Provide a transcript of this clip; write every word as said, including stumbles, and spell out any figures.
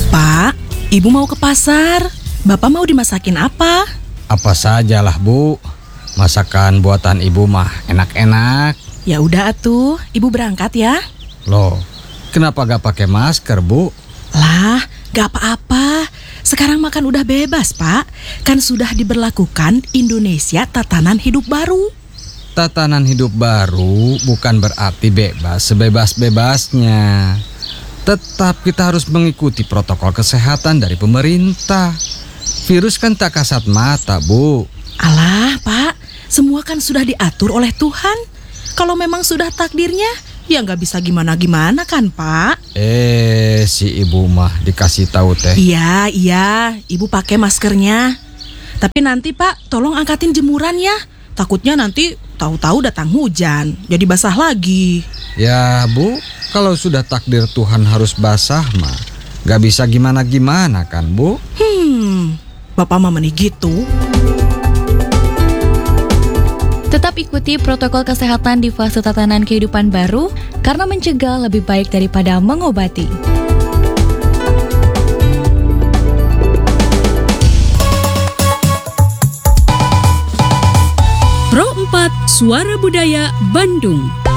Pak, Ibu mau ke pasar. Bapak mau dimasakin apa? Apa sajalah, Bu. Masakan buatan Ibu mah enak-enak. Ya udah atuh, Ibu berangkat ya. Loh, kenapa gak pakai masker, Bu? Lah, gak apa-apa. Sekarang makan udah bebas, Pak. Kan sudah diberlakukan Indonesia Tatanan Hidup Baru. Tatanan hidup baru bukan berarti bebas sebebas-bebasnya. Tetap kita harus mengikuti protokol kesehatan dari pemerintah. Virus kan tak kasat mata, Bu. Alah, Pak. Semua kan sudah diatur oleh Tuhan. Kalau memang sudah takdirnya, ya nggak bisa gimana-gimana kan, Pak? Eh, si Ibu mah dikasih tahu teh. Iya, iya. Ibu pakai maskernya. Tapi nanti, Pak, tolong angkatin jemuran ya. Takutnya nanti tahu-tahu datang hujan, jadi basah lagi. Ya, Bu, kalau sudah takdir Tuhan harus basah mah gak bisa gimana-gimana kan, Bu? Hmm, Bapak mah meni gitu. Tetap ikuti protokol kesehatan di fase tatanan kehidupan baru karena mencegah lebih baik daripada mengobati. Pro empat Suara Budaya Bandung.